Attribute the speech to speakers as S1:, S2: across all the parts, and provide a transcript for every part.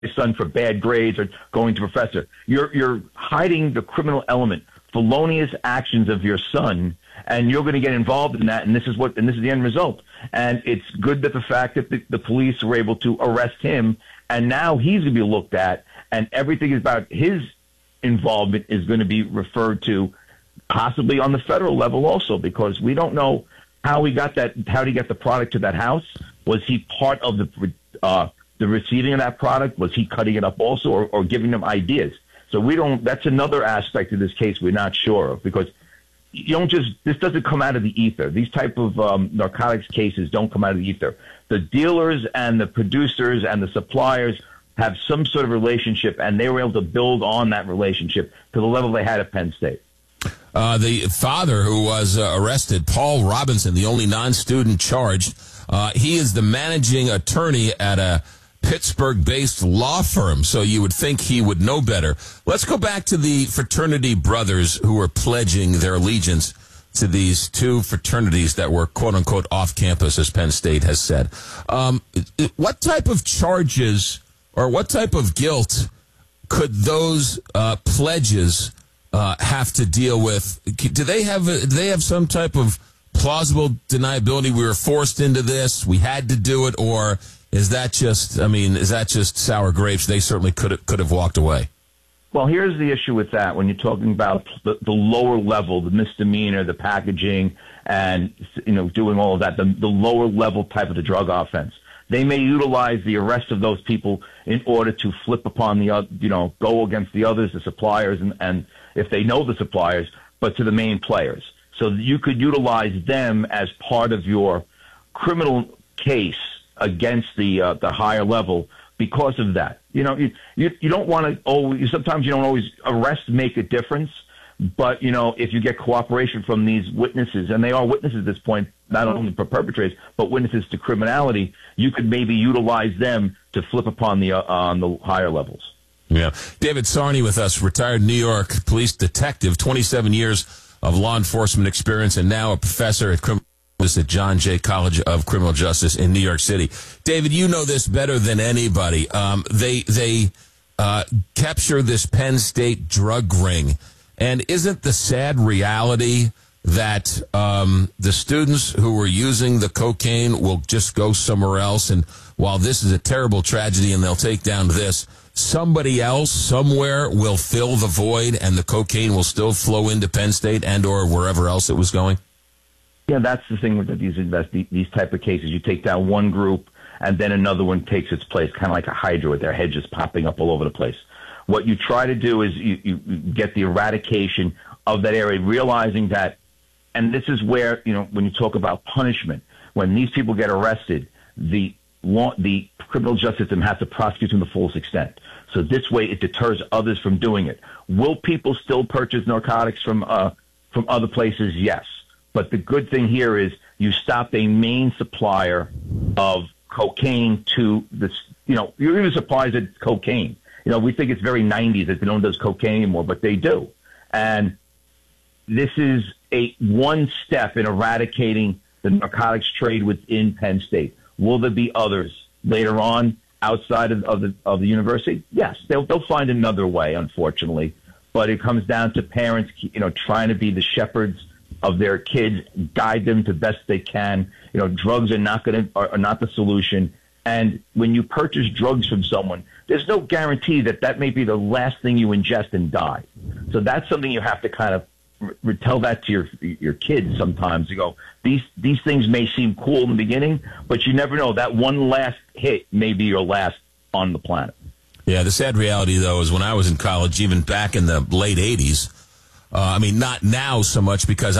S1: son for bad grades or going to professor. You're hiding the criminal element, felonious actions of your son, and you're going to get involved in that. And this is the end result. And it's good that the fact that the police were able to arrest him, and now he's going to be looked at, and everything about his involvement is going to be referred to, possibly on the federal level also, because we don't know how he got that. How did he get the product to that house? Was he part of the receiving of that product? Was he cutting it up also, or giving them ideas? So we don't. That's another aspect of this case we're not sure of, because you don't just. This doesn't come out of the ether. These type of narcotics cases don't come out of the ether. The dealers and the producers and the suppliers have some sort of relationship, and they were able to build on that relationship to the level they had at Penn State.
S2: The father who was arrested, Paul Robinson, the only non-student charged, he is the managing attorney at a Pittsburgh-based law firm, so you would think he would know better. Let's go back to the fraternity brothers who were pledging their allegiance to these two fraternities that were, quote-unquote, off-campus, as Penn State has said. What type of charges or what type of guilt could those pledges have to deal with? Do they have some type of plausible deniability? We were forced into this, we had to do it, or is that just sour grapes? They certainly could have walked away.
S1: Well, here's the issue with that. When you're talking about the lower level, the misdemeanor, the packaging, and doing all of that, the lower level type of the drug offense, they may utilize the arrest of those people in order to flip upon the other, go against the others, the suppliers, and if they know the suppliers, but to the main players. So you could utilize them as part of your criminal case against the higher level because of that. You don't want to always, sometimes you don't always arrest make a difference, but if you get cooperation from these witnesses, and they are witnesses at this point, not only for perpetrators, but witnesses to criminality, you could maybe utilize them to flip upon the higher levels.
S2: Yeah. David Sarney with us, retired New York police detective, 27 years of law enforcement experience, and now a professor at criminal justice at John Jay College of Criminal Justice in New York City. David, you know this better than anybody. They capture this Penn State drug ring, and isn't the sad reality that the students who were using the cocaine will just go somewhere else? And while this is a terrible tragedy and they'll take down this, somebody else somewhere will fill the void, and the cocaine will still flow into Penn State and or wherever else it was going?
S1: Yeah, that's the thing with these type of cases. You take down one group, and then another one takes its place, kind of like a hydra with their head just popping up all over the place. What you try to do is you get the eradication of that area, realizing that, and this is where, when you talk about punishment, when these people get arrested, the criminal justice system has to prosecute them to the fullest extent. So this way it deters others from doing it. Will people still purchase narcotics from other places? Yes. But the good thing here is you stop a main supplier of cocaine to this, you're even surprised at cocaine. We think it's very 90s that no one does cocaine anymore, but they do. And this is one step in eradicating the narcotics trade within Penn State. Will there be others later on outside of the university? Yes, they'll find another way, unfortunately. But it comes down to parents, trying to be the shepherds of their kids, guide them to best they can. Drugs are not the solution. And when you purchase drugs from someone, there's no guarantee that may be the last thing you ingest and die. So that's something you have to kind of tell that to your kids sometimes. You go, these things may seem cool in the beginning, but you never know. That one last hit may be your last on the planet.
S2: Yeah, the sad reality, though, is when I was in college, even back in the late 80s, not now so much, because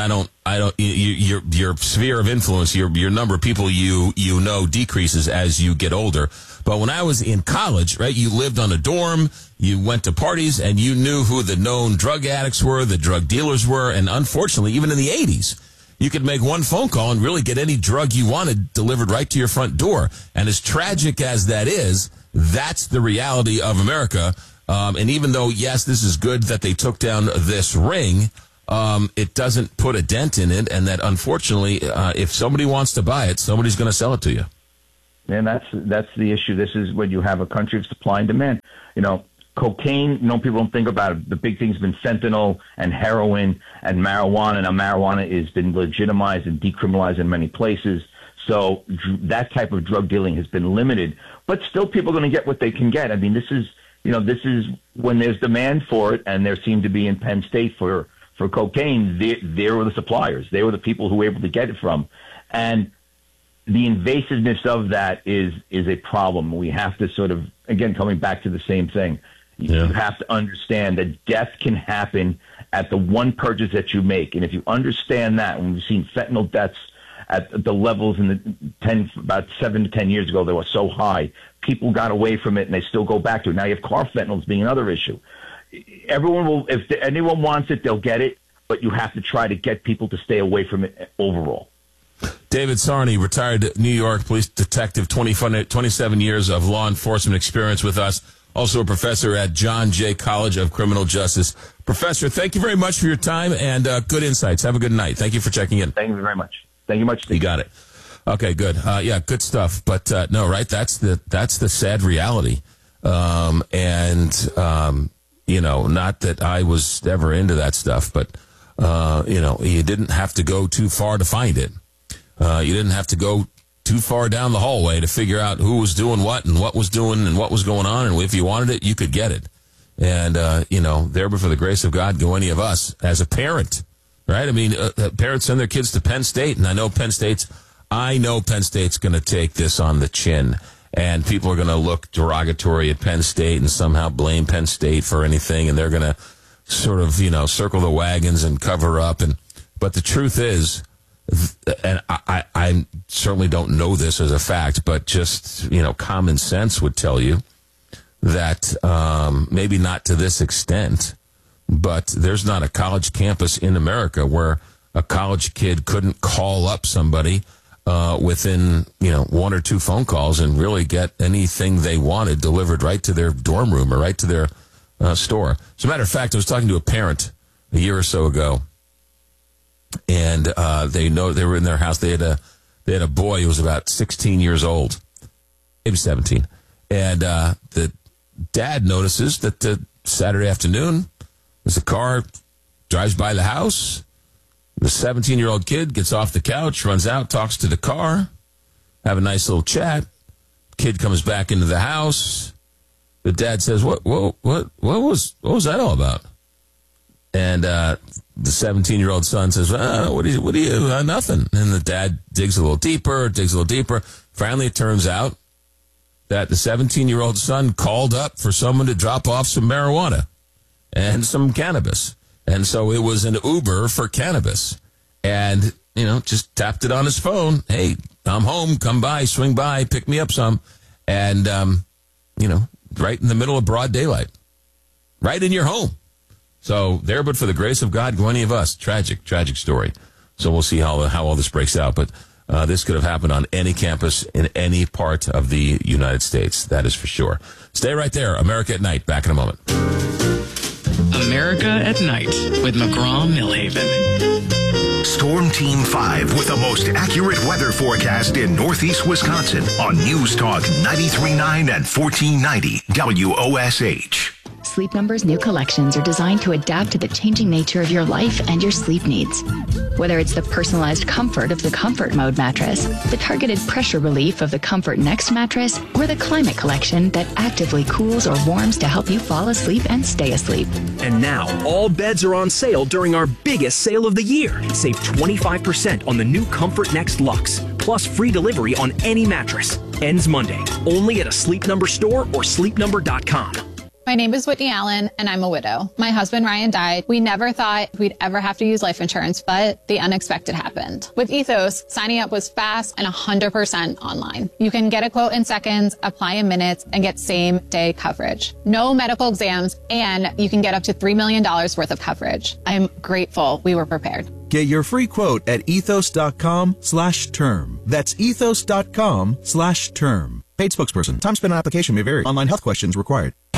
S2: your sphere of influence, your number of people you know decreases as you get older. But when I was in college, right, you lived on a dorm, you went to parties, and you knew who the known drug addicts were, the drug dealers were, and unfortunately, even in the 80s, you could make one phone call and really get any drug you wanted delivered right to your front door. And as tragic as that is, that's the reality of America. And even though, yes, this is good that they took down this ring, it doesn't put a dent in it. And that, unfortunately, if somebody wants to buy it, somebody's going to sell it to you.
S1: And that's the issue. This is when you have a country of supply and demand. Cocaine, people don't think about it. The big thing's been fentanyl and heroin and marijuana. Now, marijuana has been legitimized and decriminalized in many places. So that type of drug dealing has been limited. But still, people are going to get what they can get. I mean, this is when there's demand for it, and there seemed to be in Penn State for cocaine. They were the suppliers. They were the people who were able to get it from. And the invasiveness of that is a problem. We have to sort of, again, coming back to the same thing, you have to understand that death can happen at the one purchase that you make. And if you understand that, when we've seen fentanyl deaths at the levels about 7 to 10 years ago, they were so high, people got away from it and they still go back to it. Now you have car fentanyls being another issue. Everyone will, if anyone wants it, they'll get it, but you have to try to get people to stay away from it overall.
S2: David Sarney, retired New York police detective, 27 years of law enforcement experience with us. Also a professor at John Jay College of Criminal Justice. Professor, thank you very much for your time and good insights. Have a good night. Thank you for checking in.
S1: Thank you very much. Thank you much, Steve.
S2: You got it. Okay, good. Good stuff. But no, right? That's the sad reality. Not that I was ever into that stuff, but you didn't have to go too far to find it. You didn't have to go too far down the hallway to figure out who was doing what and what was doing and what was going on. And if you wanted it, you could get it. And, there but for the grace of God go any of us as a parent, right? I mean, parents send their kids to Penn State, and I know Penn State's going to take this on the chin. And people are going to look derogatory at Penn State and somehow blame Penn State for anything. And they're going to sort of, circle the wagons and cover up. But the truth is, and I certainly don't know this as a fact, but just, common sense would tell you that maybe not to this extent, but there's not a college campus in America where a college kid couldn't call up somebody within, one or two phone calls and really get anything they wanted delivered right to their dorm room or right to their store. As a matter of fact, I was talking to a parent a year or so ago, and they were in their house. They had a boy who was about 16 years old, maybe 17, and the dad notices that Saturday afternoon, as the car drives by the house, the 17-year-old kid gets off the couch, runs out, talks to the car, have a nice little chat. Kid comes back into the house. The dad says, "What was that all about?" And the 17-year-old son says, "What do you? Nothing." And the dad digs a little deeper. Finally, it turns out that the 17-year-old son called up for someone to drop off some marijuana and some cannabis. And so it was an Uber for cannabis. And, just tapped it on his phone. "Hey, I'm home. Come by, swing by, pick me up some." And, right in the middle of broad daylight. Right in your home. So there, but for the grace of God, go any of us. Tragic, tragic story. So we'll see how all this breaks out. But this could have happened on any campus in any part of the United States. That is for sure. Stay right there. America at Night. Back in a moment.
S3: America at Night with McGraw-Millhaven.
S4: Storm Team 5 with the most accurate weather forecast in Northeast Wisconsin on News Talk 93.9 and 1490 WOSH.
S5: Sleep Number's new collections are designed to adapt to the changing nature of your life and your sleep needs. Whether it's the personalized comfort of the Comfort Mode mattress, the targeted pressure relief of the Comfort Next mattress, or the Climate Collection that actively cools or warms to help you fall asleep and stay asleep.
S6: And now, all beds are on sale during our biggest sale of the year. Save 25% on the new Comfort Next Luxe, plus free delivery on any mattress. Ends Monday, only at a Sleep Number store or sleepnumber.com.
S7: My name is Whitney Allen, and I'm a widow. My husband, Ryan, died. We never thought we'd ever have to use life insurance, but the unexpected happened. With Ethos, signing up was fast and 100% online. You can get a quote in seconds, apply in minutes, and get same-day coverage. No medical exams, and you can get up to $3 million worth of coverage. I'm grateful we were prepared.
S8: Get your free quote at ethos.com/term. That's ethos.com/term. Paid spokesperson. Time spent on application may vary. Online health questions required.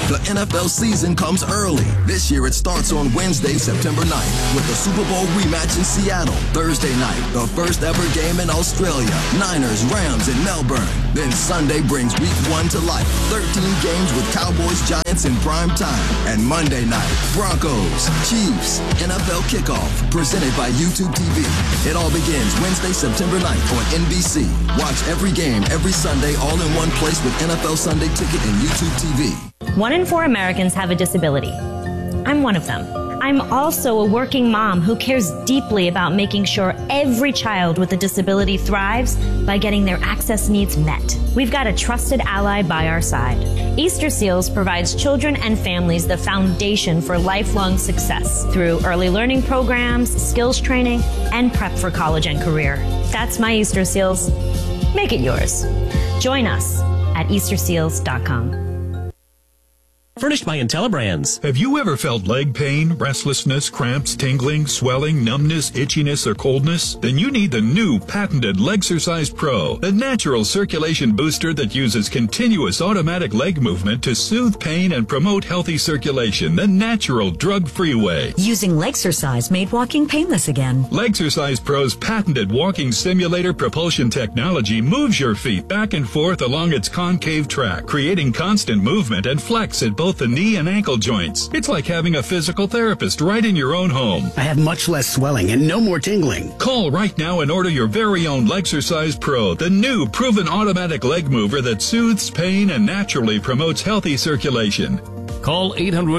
S8: The NFL season comes early. This year it starts on Wednesday, September 9th with the Super Bowl rematch in Seattle. Thursday night, the first ever game in Australia. Niners, Rams in Melbourne. Then Sunday brings week 1 to life. 13 games with Cowboys, Giants in prime time. And Monday night, Broncos, Chiefs, NFL kickoff, presented by YouTube TV. It all begins Wednesday, September 9th on NBC. Watch every game, every Sunday, all in one place with NFL Sunday Ticket and YouTube TV.
S9: 1 in 4 Americans have a disability. I'm one of them. I'm also a working mom who cares deeply about making sure every child with a disability thrives by getting their access needs met. We've got a trusted ally by our side. Easter Seals provides children and families the foundation for lifelong success through early learning programs, skills training, and prep for college and career. That's my Easter Seals. Make it yours. Join us at EasterSeals.com.
S10: Furnished by IntelliBrands.
S11: Have you ever felt leg pain, restlessness, cramps, tingling, swelling, numbness, itchiness, or coldness? Then you need the new patented Legsercise Pro, the natural circulation booster that uses continuous automatic leg movement to soothe pain and promote healthy circulation the natural drug-free way.
S12: Using Legsercise made walking painless again.
S11: Legsercise Pro's patented walking simulator propulsion technology moves your feet back and forth along its concave track, creating constant movement and flex at both the knee and ankle joints. It's like having a physical therapist right in your own home.
S13: I have much less swelling and no more tingling.
S11: Call right now and order your very own Legsercise Pro, the new proven automatic leg mover that soothes pain and naturally promotes healthy circulation.
S14: Call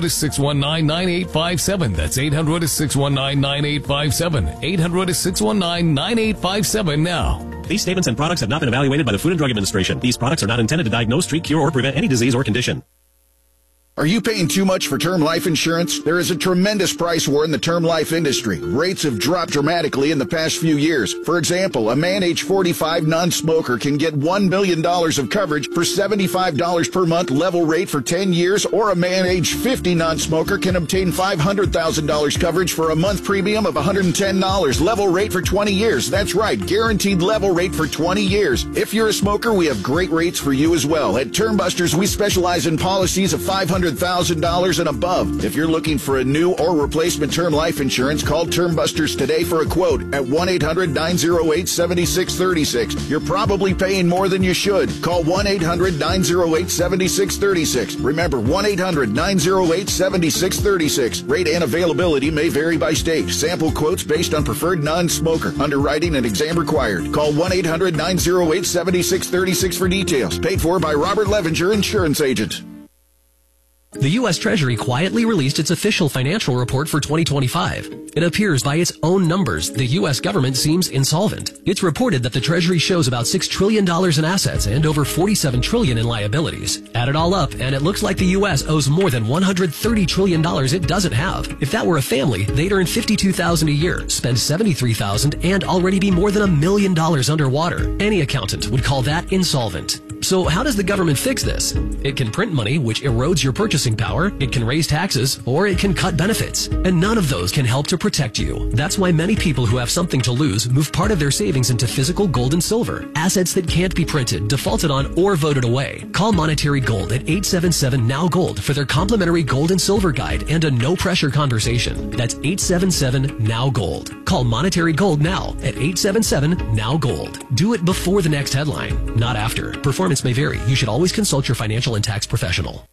S14: 800-619-9857. That's 800-619-9857. 800-619-9857 now.
S10: These statements and products have not been evaluated by the Food and Drug Administration. These products are not intended to diagnose, treat, cure, or prevent any disease or condition.
S15: Are you paying too much for term life insurance? There is a tremendous price war in the term life industry. Rates have dropped dramatically in the past few years. For example, a man age 45 non-smoker can get $1 million of coverage for $75 per month level rate for 10 years, or a man age 50 non-smoker can obtain $500,000 coverage for a month premium of $110 level rate for 20 years. That's right, guaranteed level rate for 20 years. If you're a smoker, we have great rates for you as well. At Termbusters, we specialize in policies of $500,000 and above. If you're looking for a new or replacement term life insurance, call Termbusters today for a quote at 1-800-908-7636. You're probably paying more than you should. Call 1-800-908-7636. Remember, 1-800-908-7636. Rate and availability may vary by state. Sample quotes based on preferred non-smoker. Underwriting and exam required. Call 1-800-908-7636 for details. Paid for by Robert Levenger, Insurance Agent.
S6: The U.S. Treasury quietly released its official financial report for 2025. It appears by its own numbers, the U.S. government seems insolvent. It's reported that the Treasury shows about $6 trillion in assets and over $47 trillion in liabilities. Add it all up, and it looks like the U.S. owes more than $130 trillion it doesn't have. If that were a family, they'd earn $52,000 a year, spend $73,000, and already be more than $1 million underwater. Any accountant would call that insolvent. So how does the government fix this? It can print money, which erodes your purchasing power, it can raise taxes, or it can cut benefits. And none of those can help to protect you. That's why many people who have something to lose move part of their savings into physical gold and silver, assets that can't be printed, defaulted on, or voted away. Call Monetary Gold at 877-NOW-GOLD for their complimentary gold and silver guide and a no-pressure conversation. That's 877-NOW-GOLD. Call Monetary Gold now at 877-NOW-GOLD. Do it before the next headline, not after. Performance may vary. You should always consult your financial and tax professional.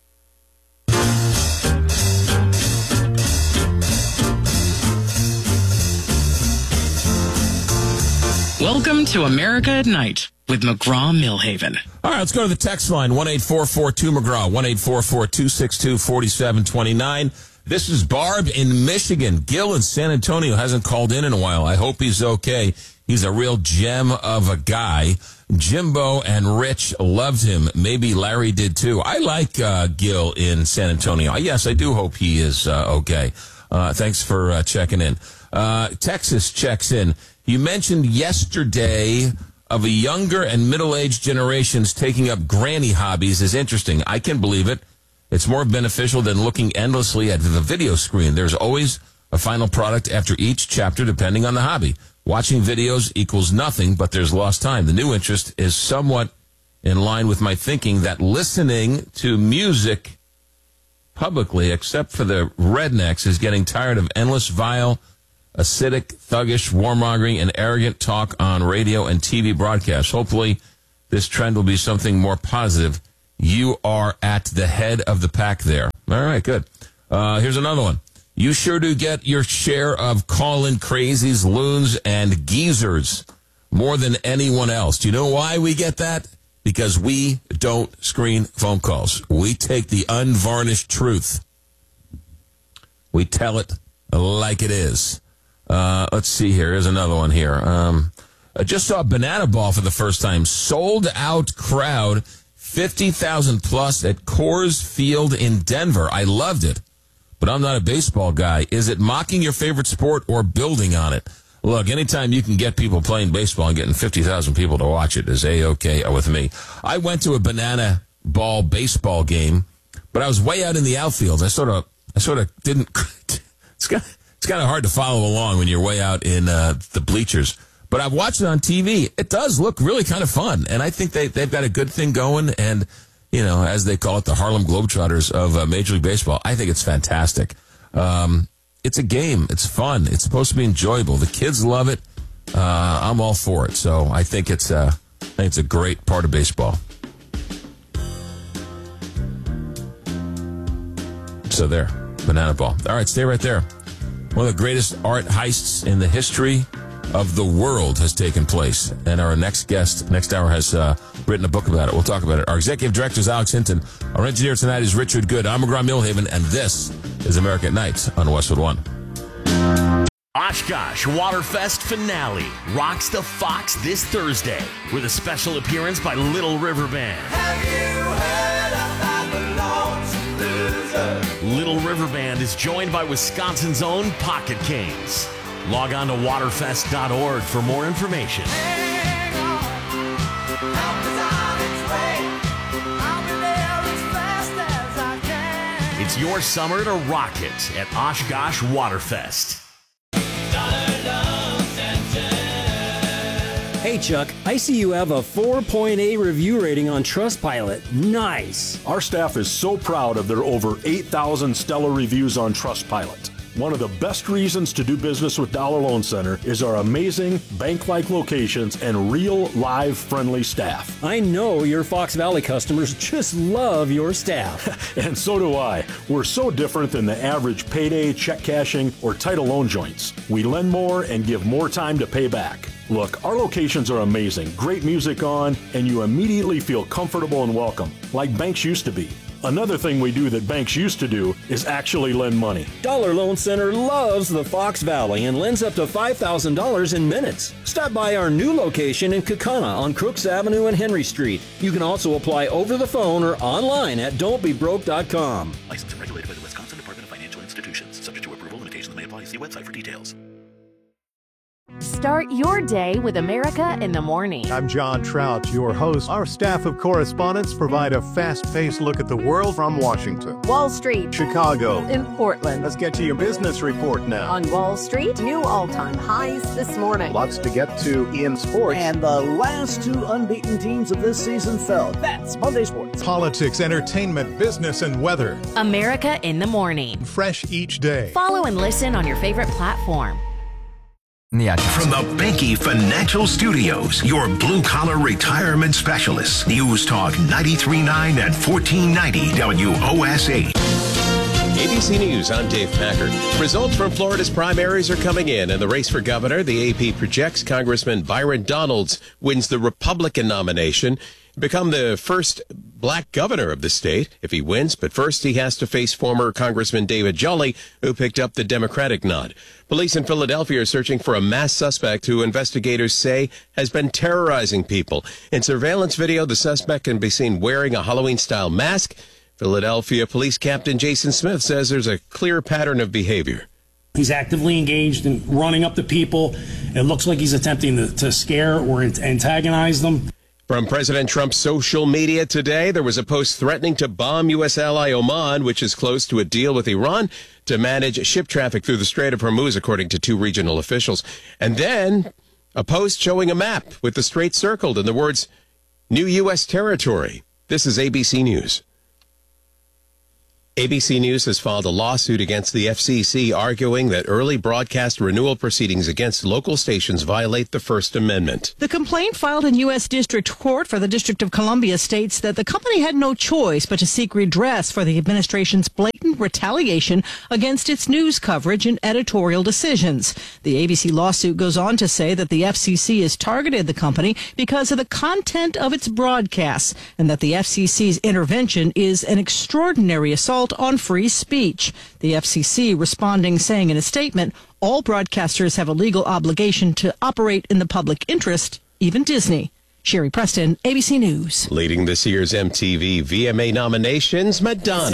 S3: Welcome to America at Night with McGraw-Millhaven.
S2: All right, let's go to the text line, 1-844-2-McGraw, 1-844-262-4729. This is Barb in Michigan. Gil in San Antonio hasn't called in a while. I hope he's okay. He's a real gem of a guy. Jimbo and Rich loved him. Maybe Larry did too. I like Gil in San Antonio. Yes, I do hope he is okay. Thanks for checking in. Texas checks in. You mentioned yesterday of a younger and middle-aged generations taking up granny hobbies is interesting. I can believe it. It's more beneficial than looking endlessly at the video screen. There's always a final product after each chapter, depending on the hobby. Watching videos equals nothing, but there's lost time. The new interest is somewhat in line with my thinking that listening to music publicly, except for the rednecks, is getting tired of endless, vile, acidic, thuggish, warmongering, and arrogant talk on radio and TV broadcasts. Hopefully, this trend will be something more positive. You are at the head of the pack there. All right, good. Here's another one. You sure do get your share of call-in crazies, loons, and geezers more than anyone else. Do you know why we get that? Because we don't screen phone calls. We take the unvarnished truth. We tell it like it is. Let's see here. Here's another one here. I just saw Banana Ball for the first time. Sold out crowd, 50,000 plus at Coors Field in Denver. I loved it, but I'm not a baseball guy. Is it mocking your favorite sport or building on it? Look, anytime you can get people playing baseball and getting 50,000 people to watch it is A-OK with me. I went to a Banana Ball baseball game, but I was way out in the outfield. I sort of didn't. It's kind of hard to follow along when you're way out in the bleachers. But I've watched it on TV. It does look really kind of fun, and I think they've got a good thing going. And you know, as they call it, the Harlem Globetrotters of Major League Baseball. I think it's fantastic. It's a game. It's fun. It's supposed to be enjoyable. The kids love it. I'm all for it. So I think it's a great part of baseball. So there, Banana Ball. All right, stay right there. One of the greatest art heists in the history of the world has taken place. And our next guest, next hour, has written a book about it. We'll talk about it. Our executive director is Alex Hinton. Our engineer tonight is Richard Good. I'm McGraw-Milhaven, and this is America at Night on Westwood One.
S14: Oshkosh Waterfest finale rocks the Fox this Thursday with a special appearance by Little River Band.
S16: Have you heard about the Lonesome Loser?
S14: Little River Band is joined by Wisconsin's own Pocket Kings. Log on to waterfest.org for more information.
S16: Hang on. Help is on its way. I'll be there as fast as I can.
S14: It's your summer to rock it at Oshkosh Waterfest.
S17: Hey Chuck, I see you have a 4.8 review rating on Trustpilot. Nice.
S18: Our staff is so proud of their over 8,000 stellar reviews on Trustpilot. One of the best reasons to do business with Dollar Loan Center is our amazing bank-like locations and real, live, friendly staff.
S17: I know your Fox Valley customers just love your staff.
S18: And so do I. We're so different than the average payday, check cashing, or title loan joints. We lend more and give more time to pay back. Look, our locations are amazing, great music on, and you immediately feel comfortable and welcome, like banks used to be. Another thing we do that banks used to do is actually lend money.
S17: Dollar Loan Center loves the Fox Valley and lends up to $5,000 in minutes. Stop by our new location in Kaukauna on Crooks Avenue and Henry Street. You can also apply over the phone or online at don'tbebroke.com.
S19: Licensed and regulated by the Wisconsin Department of Financial Institutions. Subject to approval, limitations may apply. See website for details.
S20: Start your day with America in the Morning.
S21: I'm John Trout, your host. Our staff of correspondents provide a fast-paced look at the world from Washington,
S20: Wall Street,
S21: Chicago,
S20: in Portland.
S21: Let's get to your business report now.
S20: On Wall Street, new all-time highs this morning.
S21: Lots to get to in sports.
S22: And the last two unbeaten teams of this season fell. That's Monday Sports.
S21: Politics, entertainment, business, and weather.
S20: America in the Morning.
S21: Fresh each day.
S20: Follow and listen on your favorite platform.
S4: From the Banky Financial Studios, your blue-collar retirement specialists. News Talk 93.9 and 1490 WOSH.
S23: ABC News, I'm Dave Packard. Results from Florida's primaries are coming in. In the race for governor, the AP projects Congressman Byron Donalds wins the Republican nomination, become the first black governor of the state if he wins. But first, he has to face former Congressman David Jolly, who picked up the Democratic nod. Police in Philadelphia are searching for a masked suspect who investigators say has been terrorizing people. In surveillance video, the suspect can be seen wearing a Halloween-style mask. Philadelphia Police Captain Jason Smith says there's a clear pattern of behavior.
S24: He's actively engaged in running up to people. It looks like he's attempting to scare or antagonize them.
S23: From President Trump's social media today, there was a post threatening to bomb U.S. ally Oman, which is close to a deal with Iran to manage ship traffic through the Strait of Hormuz, according to two regional officials. And then a post showing a map with the strait circled and the words, "New U.S. territory." This is ABC News. ABC News has filed a lawsuit against the FCC arguing that early broadcast renewal proceedings against local stations violate the First Amendment.
S1: The complaint filed in U.S. District Court for the District of Columbia states that the company had no choice but to seek redress for the administration's blatant retaliation against its news coverage and editorial decisions. The ABC lawsuit goes on to say that the FCC has targeted the company because of the content of its broadcasts and that the FCC's intervention is an extraordinary assault on free speech. The FCC responding, saying in a statement, all broadcasters have a legal obligation to operate in the public interest, even Disney. Sherry Preston, ABC News.
S23: Leading this year's MTV VMA nominations, Madonna.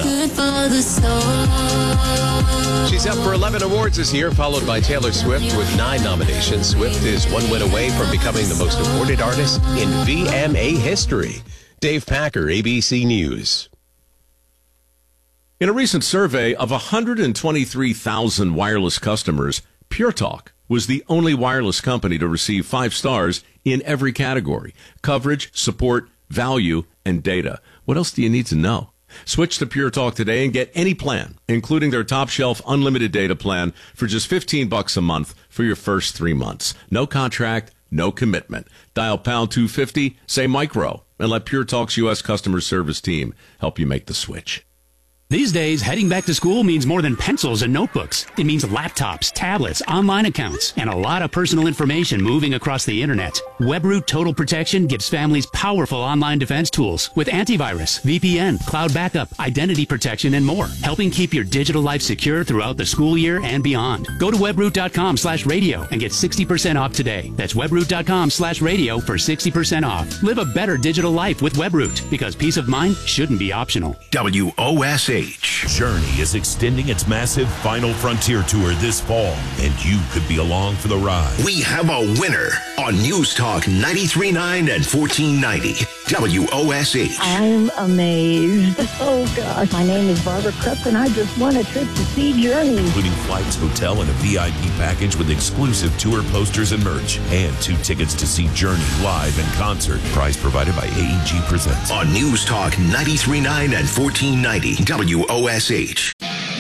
S23: She's up for 11 awards this year, followed by Taylor Swift with 9 nominations. Swift is 1 win away from becoming the most awarded artist in VMA history. Dave Packer, ABC News.
S5: In a recent survey of 123,000 wireless customers, Pure Talk was the only wireless company to receive 5 stars in every category: coverage, support, value, and data. What else do you need to know? Switch to Pure Talk today and get any plan, including their top shelf unlimited data plan, for just $15 a month for your first 3 months. No contract, no commitment. Dial pound 250, say micro, and let Pure Talk's U.S. customer service team help you make the switch.
S7: These days, heading back to school means more than pencils and notebooks. It means laptops, tablets, online accounts, and a lot of personal information moving across the internet. WebRoot Total Protection gives families powerful online defense tools with antivirus, VPN, cloud backup, identity protection, and more, helping keep your digital life secure throughout the school year and beyond. Go to webroot.com/radio and get 60% off today. That's webroot.com/radio for 60% off. Live a better digital life with WebRoot, because peace of mind shouldn't be optional.
S4: WOSH.
S8: Journey is extending its massive Final Frontier tour this fall, and you could be along for the ride.
S4: We have a winner on News Talk 93.9 and 1490 WOSH.
S25: I'm amazed. Oh, gosh. My name is Barbara Krupp, and I just won a trip to see Journey.
S8: Including flights, hotel, and a VIP package with exclusive tour posters and merch. And 2 tickets to see Journey live in concert. Prize provided by AEG Presents.
S4: On News Talk 93.9 and 1490 WOSH.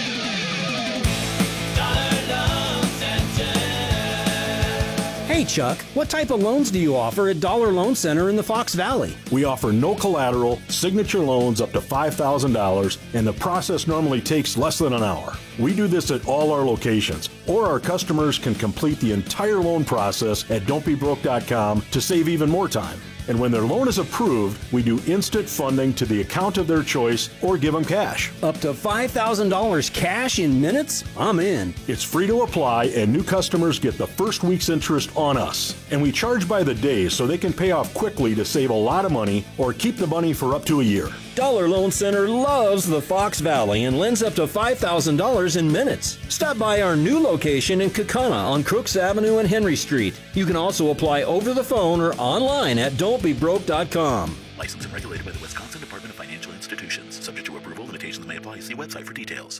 S17: Hey, Chuck, what type of loans do you offer at Dollar Loan Center in the Fox Valley?
S18: We offer no collateral, signature loans up to $5,000, and the process normally takes less than an hour. We do this at all our locations, or our customers can complete the entire loan process at don'tbebroke.com to save even more time. And when their loan is approved, we do instant funding to the account of their choice or give them cash.
S17: Up to $5,000 cash in minutes? I'm in.
S18: It's free to apply, and new customers get the first week's interest on us. And we charge by the day so they can pay off quickly to save a lot of money or keep the money for up to a year.
S17: Dollar Loan Center loves the Fox Valley and lends up to $5,000 in minutes. Stop by our new location in Kaukauna on Crooks Avenue and Henry Street. You can also apply over the phone or online at don'tbebroke.com.
S19: Licensed and regulated by the Wisconsin Department of Financial Institutions. Subject to approval, limitations may apply. See website for details.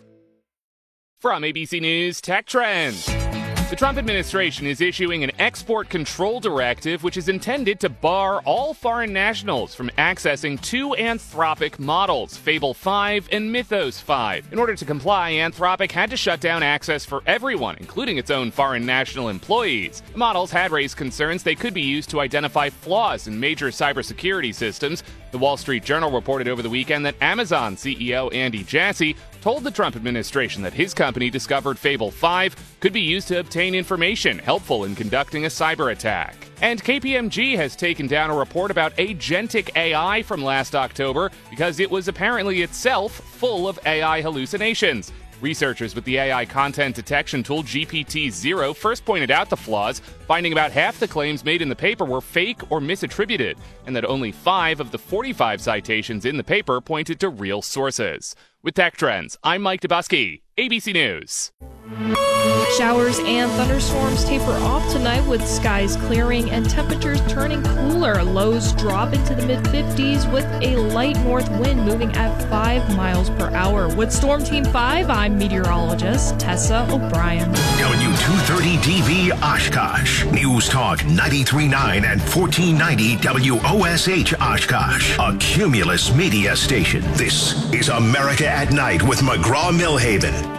S26: From ABC News Tech Trends. The Trump administration is issuing an export control directive which is intended to bar all foreign nationals from accessing 2 Anthropic models, Fable 5 and Mythos 5. In order to comply, Anthropic had to shut down access for everyone, including its own foreign national employees. The models had raised concerns they could be used to identify flaws in major cybersecurity systems. The Wall Street Journal reported over the weekend that Amazon CEO Andy Jassy told the Trump administration that his company discovered Fable 5 could be used to obtain information helpful in conducting a cyber attack. And KPMG has taken down a report about Agentic AI from last October because it was apparently itself full of AI hallucinations. Researchers with the AI content detection tool GPT-0 first pointed out the flaws, finding about half the claims made in the paper were fake or misattributed, and that only 5 of the 45 citations in the paper pointed to real sources. With Tech Trends, I'm Mike Dubusky, ABC News.
S9: Showers and thunderstorms taper off tonight with skies clearing and temperatures turning cooler. Lows drop into the mid-50s with a light north wind moving at 5 miles per hour. With Storm Team 5, I'm meteorologist Tessa O'Brien.
S4: W230DB Oshkosh. News Talk 93.9 and 1490 WOSH Oshkosh. A Cumulus media station. This is America at Night with McGraw-Milhaven.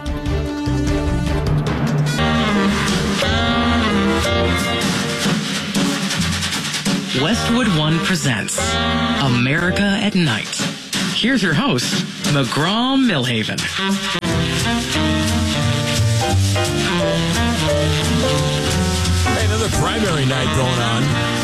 S3: Westwood One presents America at Night. Here's your host, McGraw-Milhaven.
S2: Hey, another primary night going on.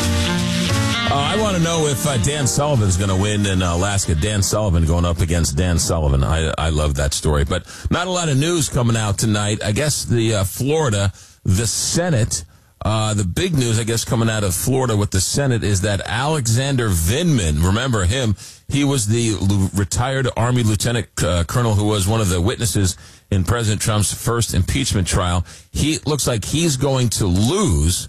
S2: I want to know if Dan Sullivan's going to win in Alaska. Dan Sullivan going up against Dan Sullivan. I love that story. But not a lot of news coming out tonight. I guess the Florida, the Senate... the big news, I guess, coming out of Florida with the Senate is that Alexander Vindman, remember him, he was the retired Army Lieutenant Colonel who was one of the witnesses in President Trump's first impeachment trial. He looks like he's going to lose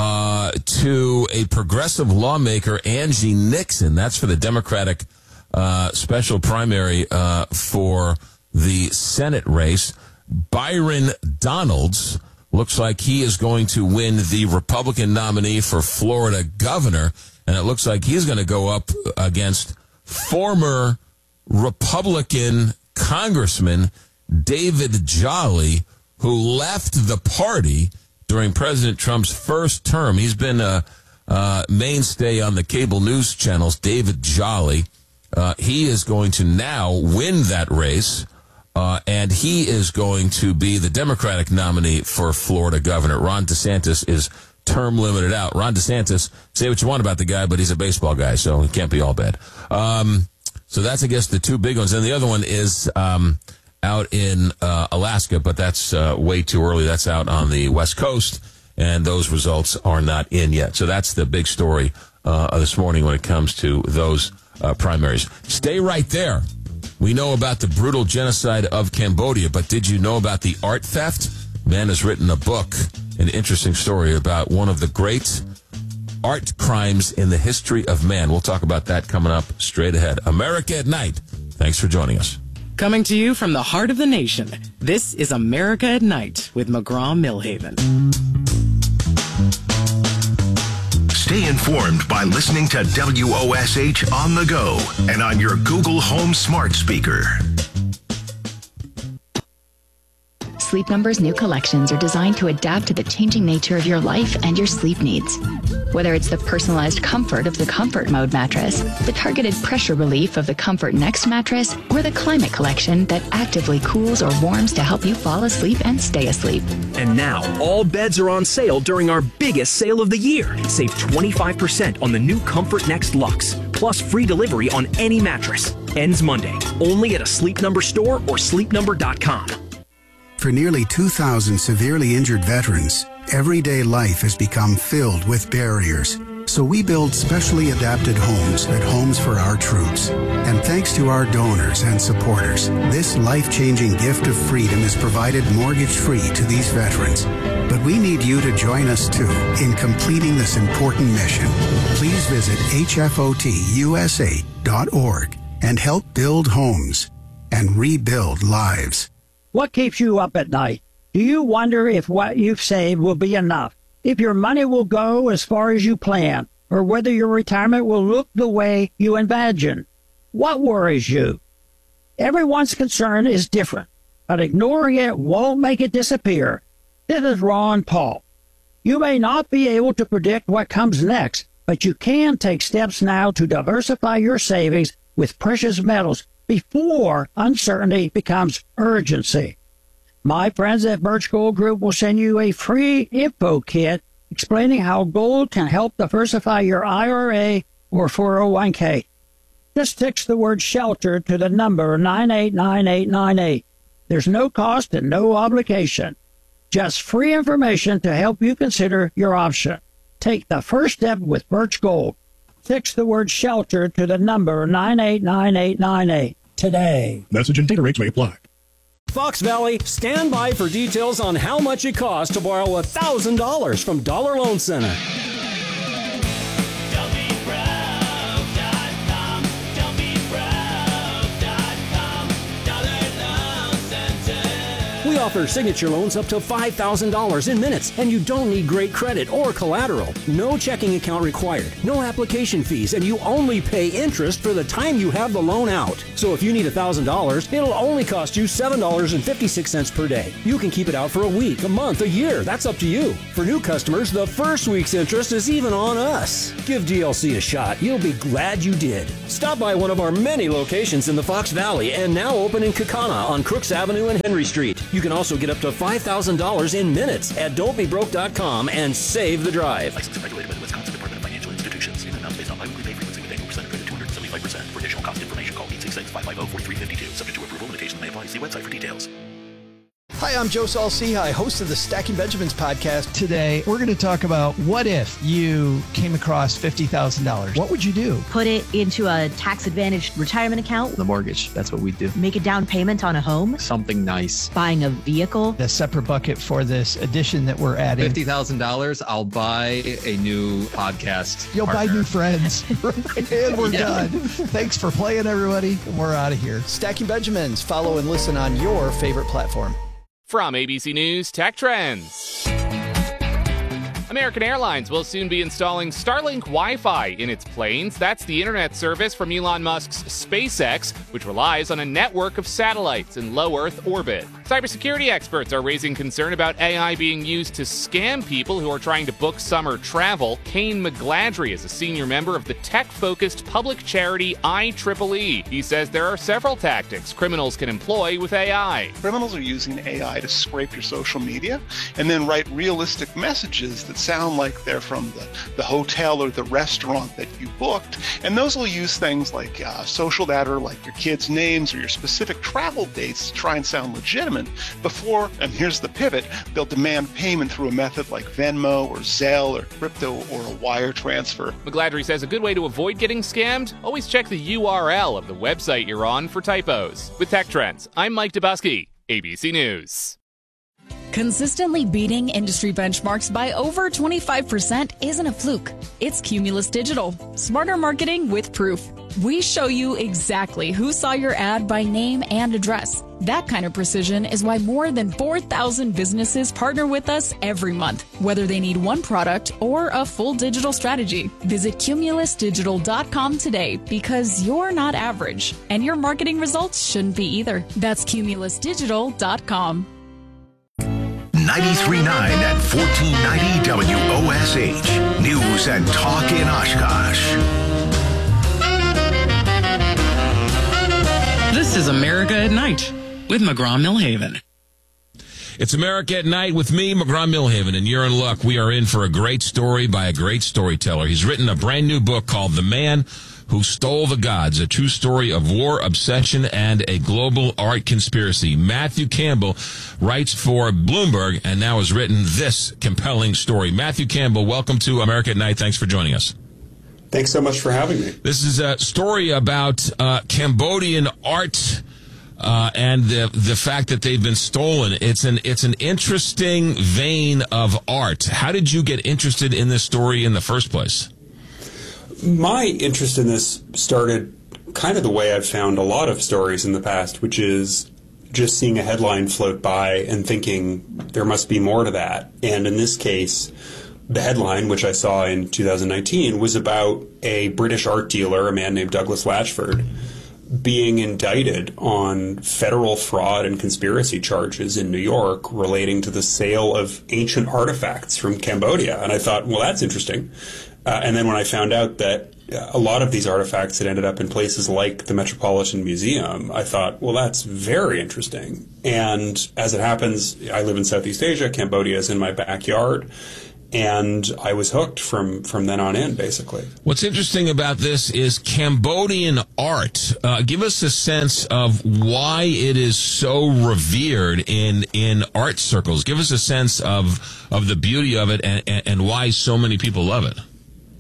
S2: to a progressive lawmaker, Angie Nixon. That's for the Democratic special primary for the Senate race. Byron Donalds looks like he is going to win the Republican nominee for Florida governor, and it looks like he's going to go up against former Republican Congressman David Jolly, who left the party during President Trump's first term. He's been a mainstay on the cable news channels, David Jolly. He is going to now win that race. And he is going to be the Democratic nominee for Florida governor. Ron DeSantis is term limited out. Ron DeSantis, say what you want about the guy, but he's a baseball guy, so he can't be all bad. So that's, I guess, the two big ones. And the other one is out in Alaska, but that's way too early. That's out on the West Coast, and those results are not in yet. So that's the big story this morning when it comes to those primaries. Stay right there. We know about the brutal genocide of Cambodia, but did you know about the art theft? Man has written a book, an interesting story about one of the great art crimes in the history of man. We'll talk about that coming up straight ahead. America at Night. Thanks for joining us.
S3: Coming to you from the heart of the nation, this is America at Night with McGraw-Milhaven.
S4: Stay informed by listening to WOSH on the go and on your Google Home smart speaker.
S10: Sleep Number's new collections are designed to adapt to the changing nature of your life and your sleep needs. Whether it's the personalized comfort of the Comfort Mode mattress, the targeted pressure relief of the Comfort Next mattress, or the Climate Collection that actively cools or warms to help you fall asleep and stay asleep.
S6: And now, all beds are on sale during our biggest sale of the year. Save 25% on the new Comfort Next Luxe, plus free delivery on any mattress. Ends Monday, only at a Sleep Number store or sleepnumber.com.
S11: For nearly 2,000 severely injured veterans, everyday life has become filled with barriers. So we build specially adapted homes at Homes for Our Troops. And thanks to our donors and supporters, this life-changing gift of freedom is provided mortgage-free to these veterans. But we need you to join us, too, in completing this important mission. Please visit hfotusa.org and help build homes and rebuild lives.
S22: What keeps you up at night? Do you wonder if what you've saved will be enough? If your money will go as far as you plan? Or whether your retirement will look the way you imagine? What worries you? Everyone's concern is different, but ignoring it won't make it disappear. This is Ron Paul. You may not be able to predict what comes next, but you can take steps now to diversify your savings with precious metals before uncertainty becomes urgency. My friends at Birch Gold Group will send you a free info kit explaining how gold can help diversify your IRA or 401k. Just text the word SHELTER to the number 989898. There's no cost and no obligation. Just free information to help you consider your option. Take the first step with Birch Gold. Text the word SHELTER to the number 989898 today.
S18: Message and data rates may apply.
S17: Fox Valley, stand by for details on how much it costs to borrow $1,000 from Dollar Loan Center. We offer signature loans up to $5,000 in minutes, and you don't need great credit or collateral. No checking account required, no application fees, and you only pay interest for the time you have the loan out. So if you need $1,000, it'll only cost you $7.56 per day. You can keep it out for a week, a month, a year. That's up to you. For new customers, the first week's interest is even on us. Give DLC a shot. You'll be glad you did. Stop by one of our many locations in the Fox Valley and now open in Kaukauna on Crooks Avenue and Henry Street. You can also get up to $5,000 in minutes at don'tbebroke.com and save the drive.
S19: Licensed and regulated by the Wisconsin Department of Financial Institutions. In amounts based on biweekly pay frequency with annual percentage rate of 275%. For additional cost information, call 866-550-4352. Subject to approval, limitations may apply. See website for details.
S12: Hi, I'm Joe Saul-Sehy, host of the Stacking Benjamins podcast. Today, we're going to talk about what if you came across $50,000. What would you do?
S13: Put it into a tax-advantaged retirement account.
S14: The mortgage, that's what we do.
S13: Make a down payment on a home.
S14: Something nice.
S13: Buying a vehicle.
S12: A separate bucket for this addition that we're adding.
S14: $50,000, I'll buy a new podcast.
S12: You'll
S14: partner.
S12: buy new friends. And we're done. Thanks for playing, everybody. We're out of here. Stacking Benjamins. Follow and listen on your favorite platform.
S26: From ABC News Tech Trends. American Airlines will soon be installing Starlink Wi-Fi in its planes. That's the internet service from Elon Musk's SpaceX, which relies on a network of satellites in low Earth orbit. Cybersecurity experts are raising concern about AI being used to scam people who are trying to book summer travel. Kane McGladrey is a senior member of the tech-focused public charity IEEE. He says there are several tactics criminals can employ with AI.
S15: Criminals are using AI to scrape your social media and then write realistic messages that sound like they're from the hotel or the restaurant that you booked. And those will use things like social data, like your kids' names or your specific travel dates to try and sound legitimate before, and here's the pivot, they'll demand payment through a method like Venmo or Zelle or crypto or a wire transfer.
S26: McGladrey says a good way to avoid getting scammed, always check the URL of the website you're on for typos. With Tech Trends, I'm Mike Dubusky, ABC News.
S16: Consistently beating industry benchmarks by over 25% isn't a fluke. It's Cumulus Digital. Smarter marketing with proof. We show you exactly who saw your ad by name and address. That kind of precision is why more than 4,000 businesses partner with us every month, whether they need one product or a full digital strategy. Visit cumulusdigital.com today because you're not average, and your marketing results shouldn't be either. That's cumulusdigital.com.
S4: 93.9 and 1490 WOSH. News and Talk in Oshkosh.
S3: This is America at Night with McGraw-Millhaven.
S2: It's America at Night with me, McGraw-Millhaven, and you're in luck. We are in for a great story by a great storyteller. He's written a brand new book called The Man Who Stole the Gods, a true story of war, obsession, and a global art conspiracy. Matthew Campbell writes for Bloomberg and now has written this compelling story. Matthew Campbell, welcome to America at Night. Thanks for joining us.
S21: Thanks so much for having me.
S2: This is a story about Cambodian art and the fact that they've been stolen. It's an interesting vein of art. How did you get interested in this story in the first place?
S21: My interest in this started kind of the way I've found a lot of stories in the past, which is just seeing a headline float by and thinking there must be more to that. And in this case, the headline, which I saw in 2019, was about a British art dealer, a man named Douglas Latchford, being indicted on federal fraud and conspiracy charges in New York relating to the sale of ancient artifacts from Cambodia. And I thought, well, that's interesting. And then when I found out that a lot of these artifacts had ended up in places like the Metropolitan Museum, I thought, well, that's very interesting. And as it happens, I live in Southeast Asia. Cambodia is in my backyard. And I was hooked from then on in, basically.
S2: What's interesting about this is Cambodian art. Give us a sense of why it is so revered in art circles. Give us a sense of the beauty of it and why so many people love it.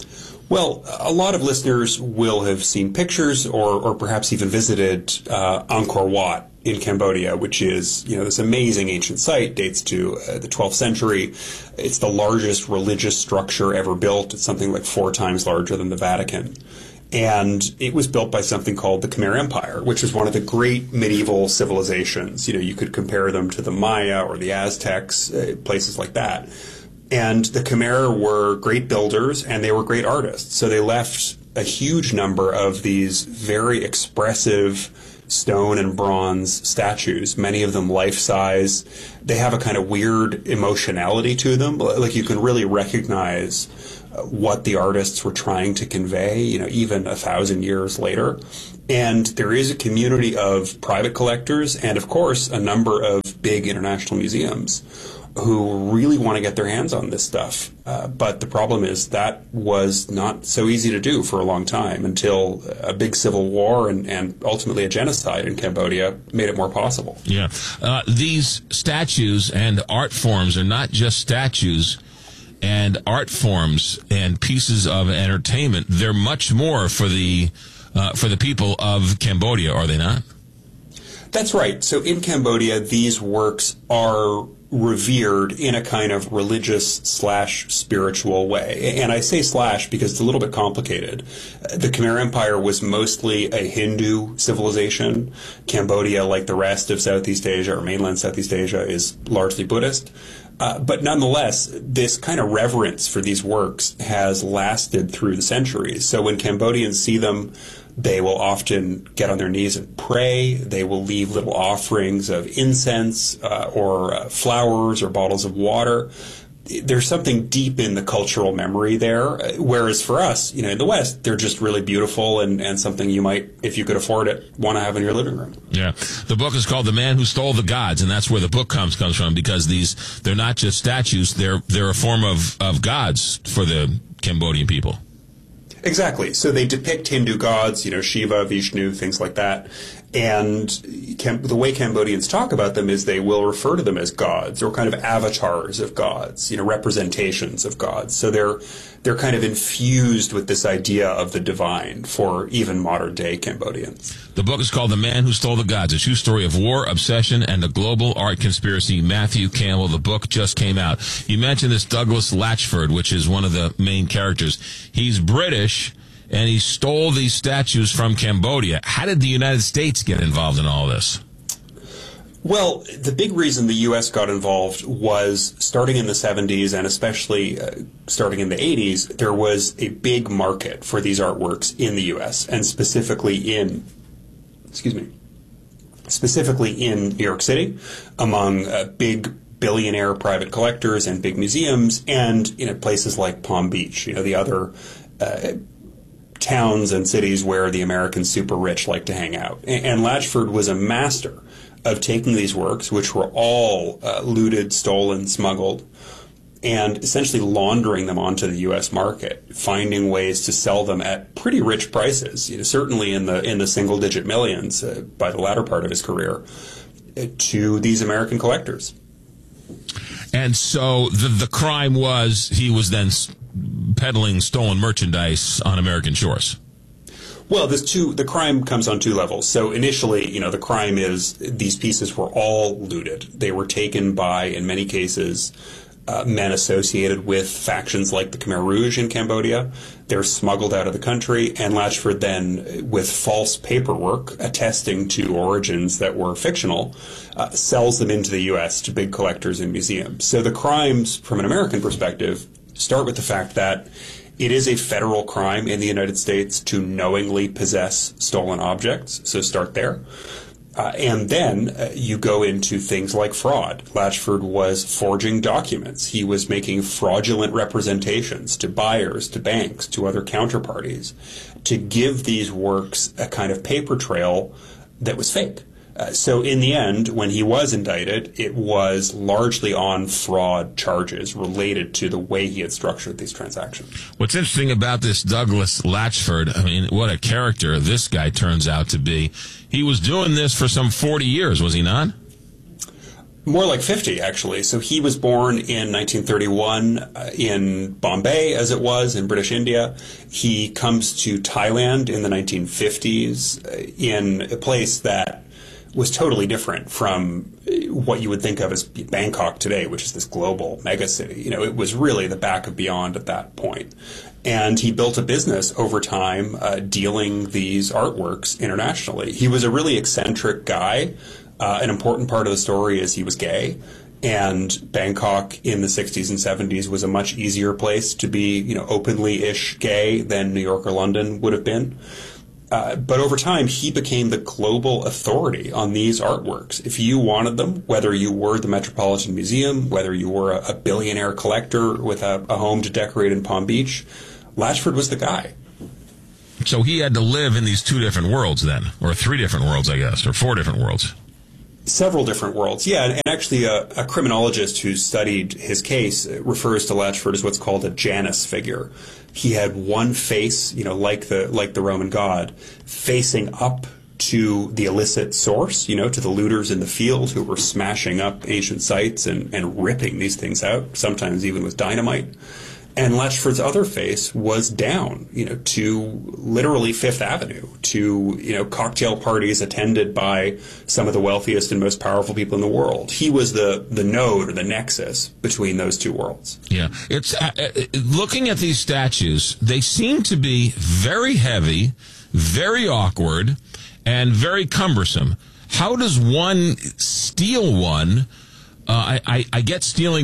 S21: Well, a lot of listeners will have seen pictures or perhaps even visited Angkor Wat in Cambodia, which is, this amazing ancient site, dates to the 12th century. It's the largest religious structure ever built. It's something like 4 times larger than the Vatican. And it was built by something called the Khmer Empire, which was one of the great medieval civilizations. You could compare them to the Maya or the Aztecs, places like that. And the Khmer were great builders and they were great artists. So they left a huge number of these very expressive stone and bronze statues, many of them life-size. They have a kind of weird emotionality to them. Like you can really recognize what the artists were trying to convey, even 1,000 years later. And there is a community of private collectors and, of course, a number of big international museums who really want to get their hands on this stuff. But the problem is that was not so easy to do for a long time until a big civil war and ultimately a genocide in Cambodia made it more possible.
S2: Yeah. These statues and art forms are not just statues and art forms and pieces of entertainment. They're much more for the people of Cambodia, are they not?
S21: That's right. So in Cambodia, these works are revered in a kind of religious/spiritual way. And I say slash because it's a little bit complicated. The Khmer Empire was mostly a Hindu civilization. Cambodia, like the rest of Southeast Asia or mainland Southeast Asia, is largely Buddhist. But nonetheless, this kind of reverence for these works has lasted through the centuries. So when Cambodians see them, they will often get on their knees and pray. They will leave little offerings of incense or flowers or bottles of water. There's something deep in the cultural memory there, whereas for us, in the West, they're just really beautiful and something you might, if you could afford it, want to have in your living room.
S2: Yeah. The book is called The Man Who Stole the Gods, and that's where the book comes from, because they're not just statues, they're a form of gods for the Cambodian people.
S21: Exactly. So they depict Hindu gods, Shiva, Vishnu, things like that. And the way Cambodians talk about them is they will refer to them as gods or kind of avatars of gods, representations of gods. So they're kind of infused with this idea of the divine for even modern day Cambodians.
S2: The book is called The Man Who Stole the Gods, a true story of war, obsession, and the global art conspiracy. Matthew Campbell, the book just came out. You mentioned this Douglas Latchford, which is one of the main characters. He's British, and he stole these statues from Cambodia. How did the United States get involved in all this?
S21: Well, the big reason the U.S. got involved was starting in the 70s and especially starting in the 80s, there was a big market for these artworks in the U.S. and specifically in New York City among big billionaire private collectors and big museums and places like Palm Beach, the other towns and cities where the American super rich like to hang out. And Latchford was a master of taking these works, which were all looted, stolen, smuggled, and essentially laundering them onto the U.S. market, finding ways to sell them at pretty rich prices, certainly in the single-digit millions by the latter part of his career, to these American collectors.
S2: And so the crime was he was then peddling stolen merchandise on American shores.
S21: Well, the crime comes on 2 levels. So initially, the crime is these pieces were all looted. They were taken by, in many cases, men associated with factions like the Khmer Rouge in Cambodia. They're smuggled out of the country, and Latchford then, with false paperwork attesting to origins that were fictional, sells them into the U.S. to big collectors and museums. So the crimes, from an American perspective, start with the fact that it is a federal crime in the United States to knowingly possess stolen objects, so start there. And then you go into things like fraud. Latchford was forging documents. He was making fraudulent representations to buyers, to banks, to other counterparties, to give these works a kind of paper trail that was fake. So in the end, when he was indicted, it was largely on fraud charges related to the way he had structured these transactions.
S2: What's interesting about this Douglas Latchford, I mean, what a character this guy turns out to be. He was doing this for some 40 years, was he not?
S21: More like 50, actually. So he was born in 1931 in Bombay, as it was, in British India. He comes to Thailand in the 1950s in a place that was totally different from what you would think of as Bangkok today, which is this global megacity. It was really the back of beyond at that point. And he built a business over time dealing these artworks internationally. He was a really eccentric guy. An important part of the story is he was gay, and Bangkok in the 60s and 70s was a much easier place to be, openly-ish gay than New York or London would have been. But over time, he became the global authority on these artworks. If you wanted them, whether you were the Metropolitan Museum, whether you were a billionaire collector with a home to decorate in Palm Beach, Latchford was the guy.
S2: So he had to live in these 2 different worlds then, or 3 different worlds, I guess, or 4 different worlds.
S21: Several different worlds, yeah. And actually, a criminologist who studied his case refers to Latchford as what's called a Janus figure. He had one face, like the Roman god, facing up to the illicit source, to the looters in the field who were smashing up ancient sites and ripping these things out, sometimes even with dynamite. And Latchford's other face was down, to literally Fifth Avenue, to, cocktail parties attended by some of the wealthiest and most powerful people in the world. He was the node or the nexus between those 2 worlds.
S2: Yeah. It's looking at these statues, they seem to be very heavy, very awkward, and very cumbersome. How does one steal one? I get stealing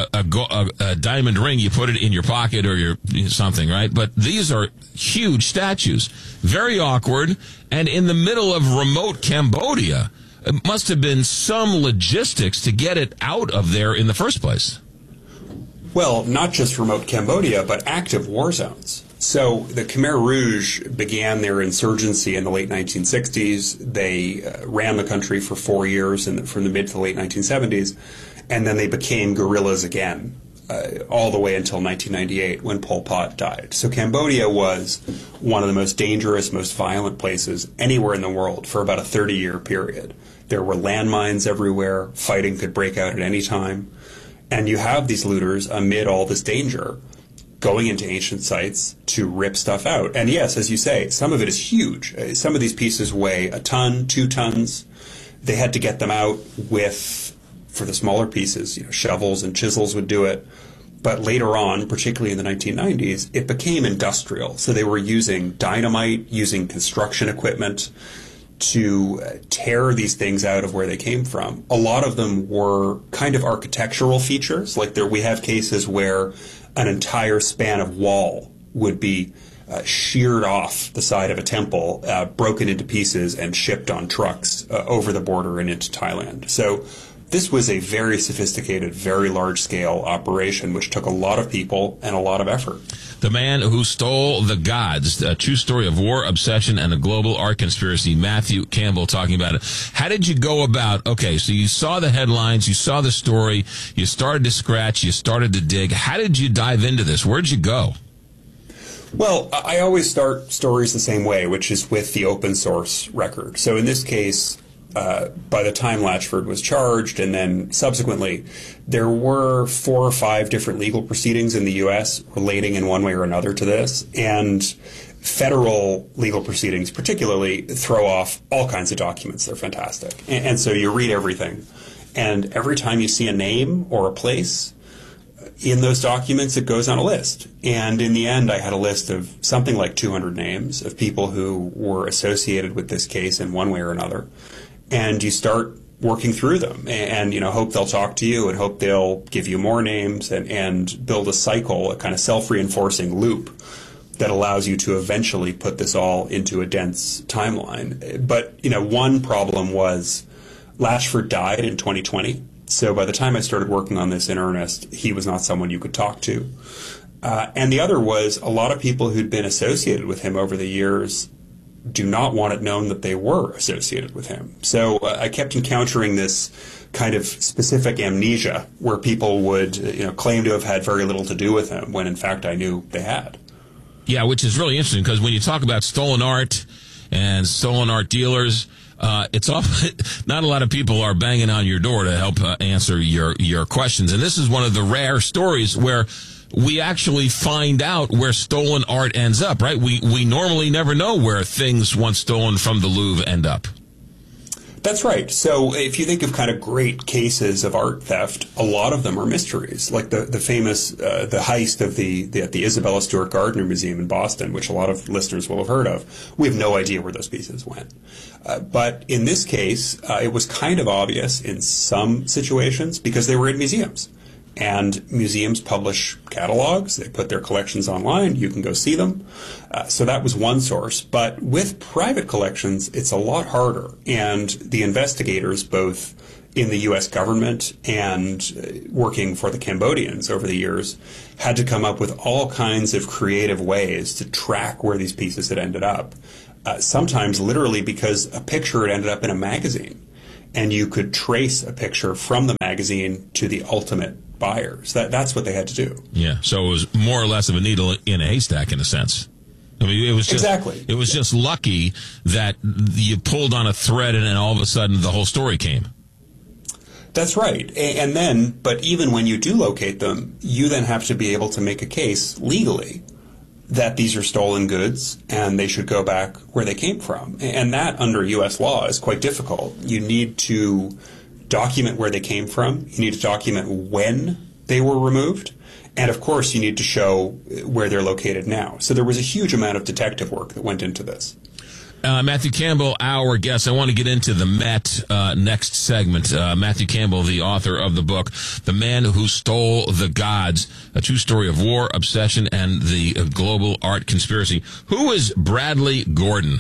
S2: a diamond ring. You put it in your pocket or your something, right? But these are huge statues, very awkward, and in the middle of remote Cambodia. It must have been some logistics to get it out of there in the first place.
S21: Well, not just remote Cambodia, but active war zones. So the Khmer Rouge began their insurgency in the late 1960s. They ran the country for 4 years from the mid to late 1970s, and then they became guerrillas again all the way until 1998 when Pol Pot died. So Cambodia was one of the most dangerous, most violent places anywhere in the world for about a 30-year period. There were landmines everywhere. Fighting could break out at any time. And you have these looters amid all this danger going into ancient sites to rip stuff out. And yes, as you say, some of it is huge. Some of these pieces weigh a ton, 2 tons. They had to get them out with, for the smaller pieces, shovels and chisels would do it. But later on, particularly in the 1990s, it became industrial. So they were using dynamite, using construction equipment to tear these things out of where they came from. A lot of them were kind of architectural features. Like we have cases where an entire span of wall would be sheared off the side of a temple, broken into pieces, and shipped on trucks over the border and into Thailand. So this was a very sophisticated, very large-scale operation, which took a lot of people and a lot of effort.
S2: The Man Who Stole the Gods, a true story of war, obsession, and a global art conspiracy. Matthew Campbell talking about it. How did you go about, okay, so you saw the headlines, you saw the story, you started to scratch, you started to dig. How did you dive into this? Where'd you go?
S21: Well, I always start stories the same way, which is with the open source record. So in this case, by the time Latchford was charged, and then subsequently, there were 4 or 5 different legal proceedings in the U.S. relating in one way or another to this, and federal legal proceedings particularly throw off all kinds of documents. They're fantastic. And so you read everything, and every time you see a name or a place in those documents, it goes on a list. And in the end, I had a list of something like 200 names of people who were associated with this case in one way or another. And you start working through them and hope they'll talk to you and hope they'll give you more names and build a cycle, a kind of self-reinforcing loop that allows you to eventually put this all into a dense timeline. But, one problem was Latchford died in 2020. So by the time I started working on this in earnest, he was not someone you could talk to. And the other was a lot of people who'd been associated with him over the years do not want it known that they were associated with him. So I kept encountering this kind of specific amnesia where people would claim to have had very little to do with him when in fact I knew they had.
S2: Yeah, which is really interesting because when you talk about stolen art and stolen art dealers, it's not a lot of people are banging on your door to help answer your questions. And this is one of the rare stories where we actually find out where stolen art ends up, right? We normally never know where things once stolen from the Louvre end up.
S21: That's right. So if you think of kind of great cases of art theft, a lot of them are mysteries, like the famous the heist of the Isabella Stewart Gardner Museum in Boston, which a lot of listeners will have heard of. We have no idea where those pieces went. But in this case, it was kind of obvious in some situations because they were in museums. And museums publish catalogs. They put their collections online. You can go see them. So that was one source. But with private collections, it's a lot harder. And the investigators, both in the U.S. government and working for the Cambodians over the years, had to come up with all kinds of creative ways to track where these pieces had ended up. Sometimes literally because a picture had ended up in a magazine. And you could trace a picture from the magazine to the ultimate buyers. That's what they had to do.
S2: Yeah, so it was more or less of a needle in a haystack in a sense. I mean, it was just,
S21: exactly.
S2: It was just lucky that you pulled on a thread and then all of a sudden the whole story came.
S21: That's right. And then, but even when you do locate them, you then have to be able to make a case legally that these are stolen goods and they should go back where they came from. And that, under U.S. law, is quite difficult. You need to document where they came from. You need to document when they were removed. And, of course, you need to show where they're located now. So there was a huge amount of detective work that went into this.
S2: Matthew Campbell, our guest. I want to get into the Met next segment. Matthew Campbell, the author of the book, The Man Who Stole the Gods, a true story of war, obsession, and the global art conspiracy. Who is Bradley Gordon?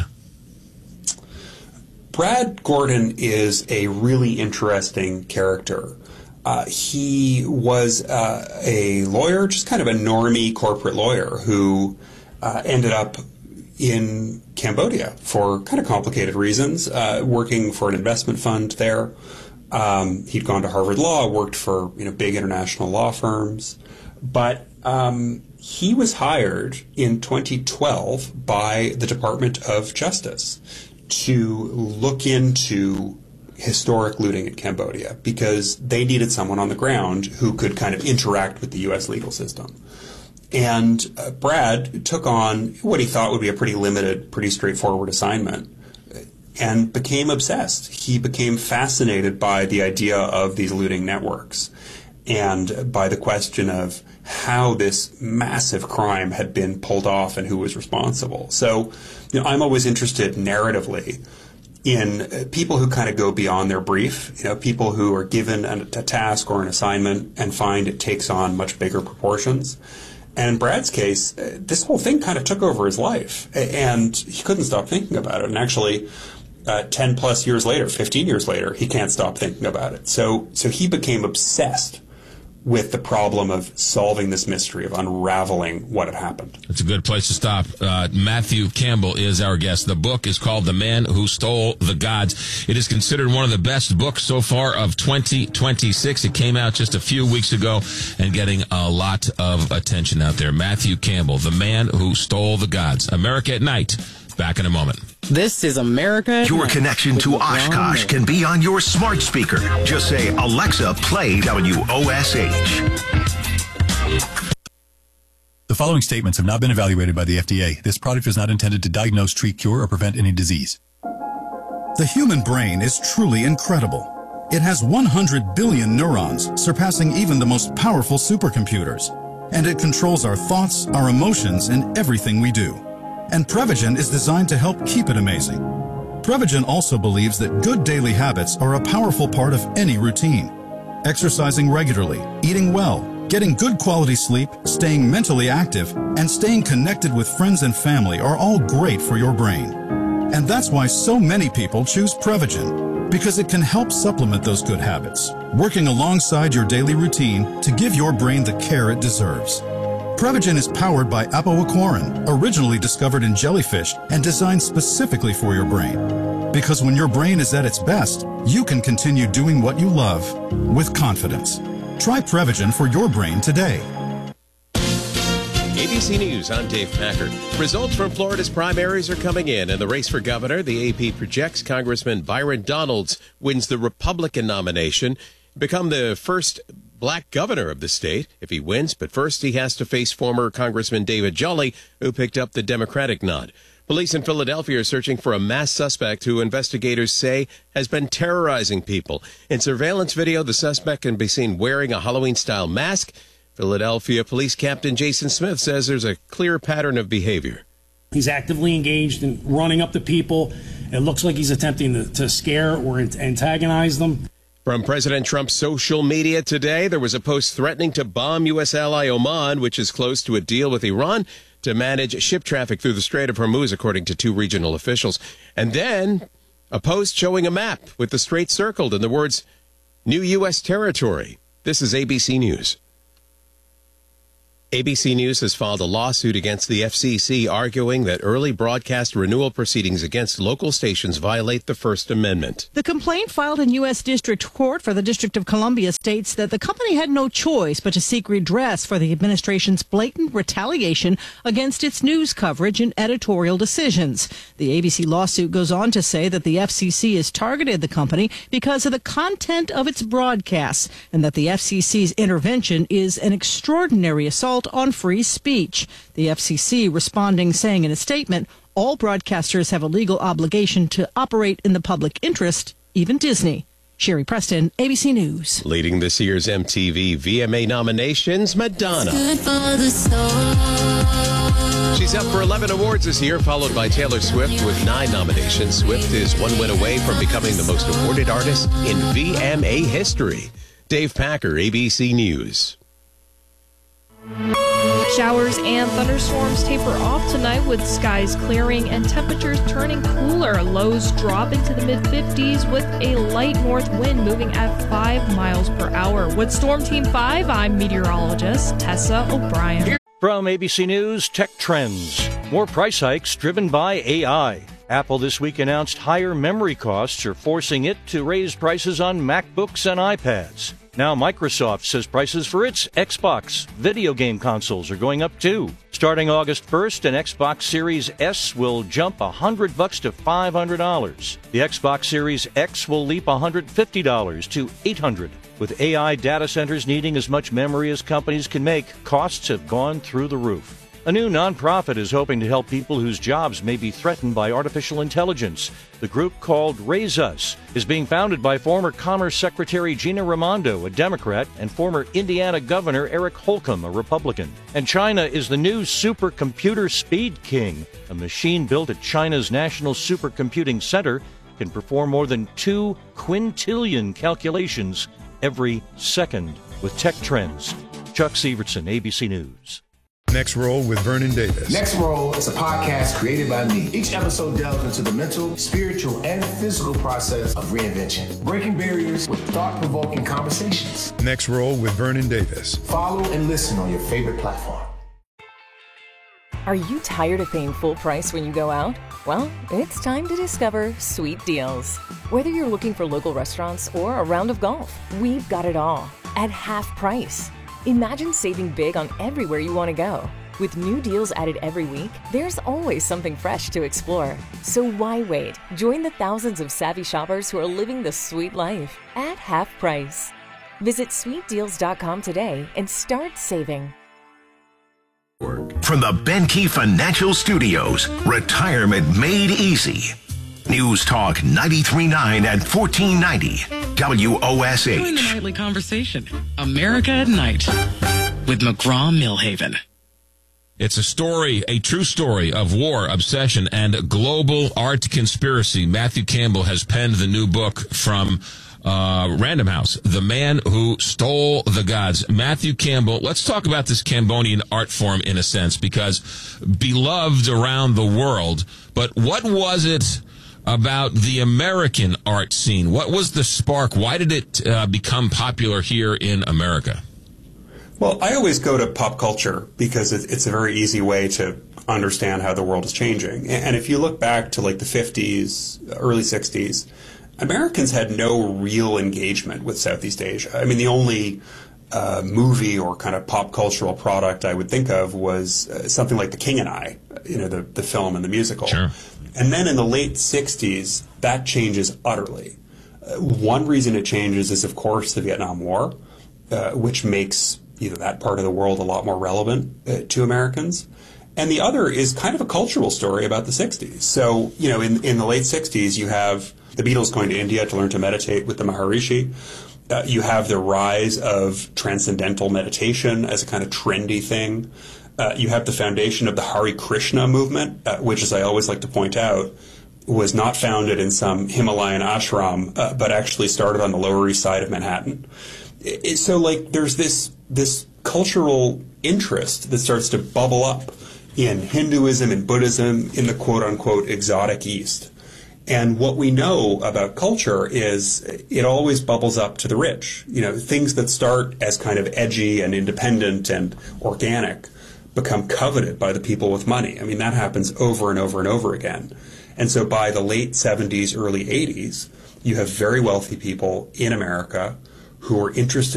S21: Brad Gordon is a really interesting character. He was a lawyer, just kind of a normie corporate lawyer who ended up in Cambodia for kind of complicated reasons, working for an investment fund there. He'd gone to Harvard Law, worked for big international law firms, but he was hired in 2012 by the Department of Justice to look into historic looting in Cambodia because they needed someone on the ground who could kind of interact with the U.S. legal system. And Brad took on what he thought would be a pretty limited, pretty straightforward assignment and became obsessed. He became fascinated by the idea of these looting networks and by the question of how this massive crime had been pulled off and who was responsible. So, I'm always interested narratively in people who kind of go beyond their brief, people who are given a task or an assignment and find it takes on much bigger proportions. And in Brad's case, this whole thing kind of took over his life, and he couldn't stop thinking about it. And actually, 10 plus years later, 15 years later, he can't stop thinking about it. So he became obsessed with the problem of solving this mystery, of unraveling what had happened.
S2: It's a good place to stop. Matthew Campbell is our guest. The book is called The Man Who Stole the Gods. It is considered one of the best books so far of 2026. It came out just a few weeks ago and getting a lot of attention out there. Matthew Campbell, The Man Who Stole the Gods. America at Night. Back in a moment.
S3: This is America.
S4: Your connection to Oshkosh can be on your smart speaker. Just say, Alexa, play WOSH.
S1: The following statements have not been evaluated by the FDA. This product is not intended to diagnose, treat, cure, or prevent any disease.
S5: The human brain is truly incredible. It has 100 billion neurons, surpassing even the most powerful supercomputers. And it controls our thoughts, our emotions, and everything we do. And Prevagen is designed to help keep it amazing. Prevagen also believes that good daily habits are a powerful part of any routine. Exercising regularly, eating well, getting good quality sleep, staying mentally active, and staying connected with friends and family are all great for your brain. And that's why so many people choose Prevagen, because it can help supplement those good habits, working alongside your daily routine to give your brain the care it deserves. Prevagen is powered by apoaquarin, originally discovered in jellyfish and designed specifically for your brain. Because when your brain is at its best, you can continue doing what you love with confidence. Try Prevagen for your brain today.
S7: ABC News, I'm Dave Packer. Results from Florida's primaries are coming in the race for governor, the AP projects Congressman Byron Donalds wins the Republican nomination, become the first black governor of the state if he wins. But first, he has to face former Congressman David Jolly, who picked up the Democratic nod. Police in Philadelphia are searching for a masked suspect who investigators say has been terrorizing people. In surveillance video, the suspect can be seen wearing a Halloween-style mask. Philadelphia Police Captain Jason Smith says there's a clear pattern of behavior.
S8: He's actively engaged in running up to people. It looks like he's attempting to scare or antagonize them.
S7: From President Trump's social media today, there was a post threatening to bomb U.S. ally Oman, which is close to a deal with Iran to manage ship traffic through the Strait of Hormuz, according to 2 regional officials. And then a post showing a map with the strait circled and the words, "New U.S. territory." This is ABC News. ABC News has filed a lawsuit against the FCC, arguing that early broadcast renewal proceedings against local stations violate the First Amendment.
S20: The complaint filed in U.S. District Court for the District of Columbia states that the company had no choice but to seek redress for the administration's blatant retaliation against its news coverage and editorial decisions. The ABC lawsuit goes on to say that the FCC has targeted the company because of the content of its broadcasts, and that the FCC's intervention is an extraordinary assault on free speech. The FCC responding, saying in a statement, all broadcasters have a legal obligation to operate in the public interest, even Disney. Sherry Preston, ABC News.
S7: Leading this year's MTV VMA nominations, Madonna. She's up for 11 awards this year, followed by Taylor Swift with 9 nominations. Swift is 1 win away from becoming the most awarded artist in VMA history. Dave Packer, ABC News.
S9: Showers and thunderstorms taper off tonight with skies clearing and temperatures turning cooler. Lows drop into the mid-50s with a light north wind moving at 5 miles per hour. With Storm Team 5, I'm meteorologist Tessa O'Brien.
S23: From ABC News, Tech Trends. More price hikes driven by AI. Apple this week announced higher memory costs are forcing it to raise prices on MacBooks and iPads. Now Microsoft says prices for its Xbox video game consoles are going up too. Starting August 1st, an Xbox Series S will jump $100 to $500. The Xbox Series X will leap $150 to $800. With AI data centers needing as much memory as companies can make, costs have gone through the roof. A new nonprofit is hoping to help people whose jobs may be threatened by artificial intelligence. The group, called Raise Us, is being founded by former Commerce Secretary Gina Raimondo, a Democrat, and former Indiana Governor Eric Holcomb, a Republican. And China is the new supercomputer Speed King. A machine built at China's National Supercomputing Center can perform more than 2 quintillion calculations every second. With Tech Trends, Chuck Sievertson, ABC News.
S24: Next Roll with Vernon Davis.
S25: Next Roll is a podcast created by me. Each episode delves into the mental, spiritual, and physical process of reinvention, breaking barriers with thought-provoking conversations.
S24: Next Roll with Vernon Davis.
S25: Follow and listen on your favorite platform.
S27: Are you tired of paying full price when you go out? Well, it's time to discover Sweet Deals. Whether you're looking for local restaurants or a round of golf, we've got it all at half price. Imagine saving big on everywhere you want to go. With new deals added every week, there's always something fresh to explore. So why wait? Join the thousands of savvy shoppers who are living the sweet life at half price. Visit sweetdeals.com today and start saving.
S4: From the Benke Financial Studios, Retirement Made Easy. News Talk 93.9 and 1490 WOSH.
S3: Join the nightly conversation. America at Night with McGraw-Milhaven.
S2: It's a story, a true story of war, obsession, and global art conspiracy. Matthew Campbell has penned the new book from Random House, The Man Who Stole the Gods. Matthew Campbell, let's talk about this Cambodian art form in a sense, because beloved around the world. But what was it about the American art scene? What was the spark? Why did it become popular here in America?
S21: Well, I always go to pop culture because it's a very easy way to understand how the world is changing. And if you look back to like the 50s, early 60s, Americans had no real engagement with Southeast Asia. I mean, the only movie or kind of pop cultural product I would think of was something like The King and I, the film and the musical.
S2: Sure.
S21: And then in the late 60s, that changes utterly. One reason it changes is, of course, the Vietnam War, which makes that part of the world a lot more relevant to Americans. And the other is kind of a cultural story about the 60s. So, in the late 60s, you have the Beatles going to India to learn to meditate with the Maharishi. You have the rise of transcendental meditation as a kind of trendy thing. You have the foundation of the Hare Krishna movement, which, as I always like to point out, was not founded in some Himalayan ashram, but actually started on the Lower East Side of Manhattan. So, there's this cultural interest that starts to bubble up in Hinduism and Buddhism in the quote-unquote exotic East. And what we know about culture is it always bubbles up to the rich. Things that start as kind of edgy and independent and organic become coveted by the people with money. I mean, that happens over and over and over again. And so by the late 70s, early 80s, you have very wealthy people in America who are interested